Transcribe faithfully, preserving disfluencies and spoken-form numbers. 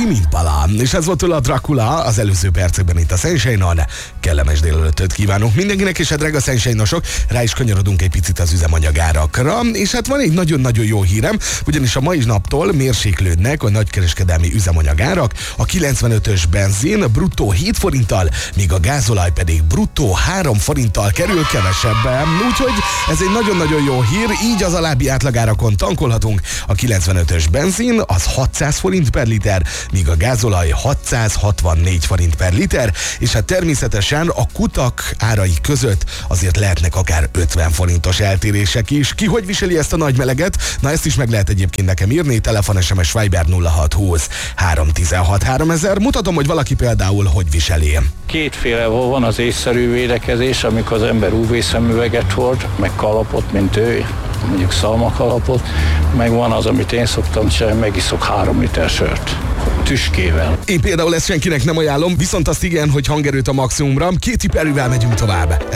Tame Impala. És ez volt a Dracula az előző percekben itt a Sunshine-on. Kellemes délelőttöt kívánunk mindenkinek, és hát drága Sunshine-osok, rá is kanyarodunk egy picit az üzemanyagárakra. És hát van egy nagyon-nagyon jó hírem, ugyanis a mai naptól mérséklődnek a nagykereskedelmi üzemanyagárak. A kilencvenötös benzin bruttó hét forinttal, míg a gázolaj pedig bruttó három forinttal kerül kevesebben. Úgyhogy ez egy nagyon-nagyon jó hír, így az alábbi átlagárakon tankolhatunk. A kilencvenötös benzin az hatszáz forint per liter, míg a gázolaj hatszázhatvannégy forint per liter, és hát természetesen a kutak árai között azért lehetnek akár ötven forintos eltérések is. Ki hogy viseli ezt a nagy meleget? Na, ezt is meg lehet egyébként nekem írni, telefon, es em es, Viber nulla hat húsz három tizenhat háromezer. Mutatom, hogy valaki például hogy viseli. Kétféle van az észszerű védekezés, amikor az ember ú vé szemüveget hord, meg kalapot, mint ő, mondjuk szalmakalapot, meg van az, amit én szoktam csinálni, megiszok három liter sört. Tüskével. Én például ezt senkinek nem ajánlom, viszont azt igen, hogy hangerőt a maximumra. Katy Perryvel megyünk tovább.